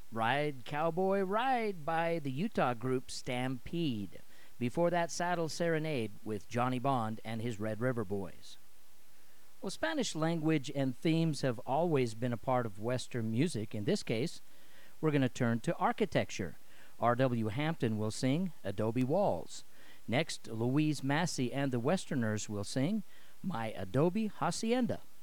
Ride Cowboy Ride by the Utah group Stampede. Before that, Saddle Serenade with Johnny Bond and his Red River Boys. Well, Spanish language and themes have always been a part of Western music. In this case, we're going to turn to architecture. R.W. Hampton will sing Adobe Walls. Next, Louise Massey and the Westerners will sing My Adobe Hacienda.